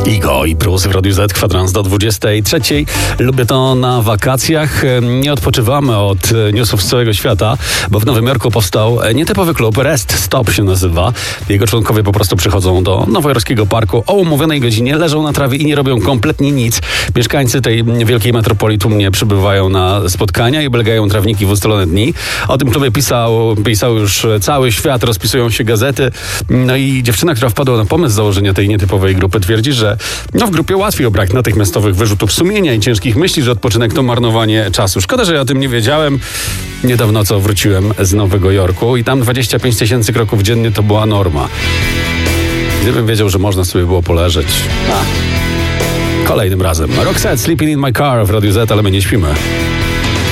Igo i Prus w Radiu Z, kwadrans do 23. Lubię to na wakacjach. Nie odpoczywamy od newsów z całego świata, bo w Nowym Jorku powstał nietypowy klub, Rest Stop się nazywa. Jego członkowie po prostu przychodzą do nowojorskiego parku o umówionej godzinie, leżą na trawie i nie robią kompletnie nic. Mieszkańcy tej wielkiej metropolii tłumnie przybywają na spotkania i oblegają trawniki w ustalone dni. O tym klubie pisał już cały świat, rozpisują się gazety. No i dziewczyna, która wpadła na pomysł założenia tej nietypowej grupy, twierdzi, że w grupie łatwiej o brak natychmiastowych wyrzutów sumienia i ciężkich myśli, że odpoczynek to marnowanie czasu. Szkoda, że ja o tym nie wiedziałem. Niedawno wróciłem z Nowego Jorku i tam 25 000 kroków dziennie to była norma. Gdybym wiedział, że można sobie było poleżeć. Kolejnym razem. Roxette, Sleeping in My Car w Radiu Z, ale my nie śpimy.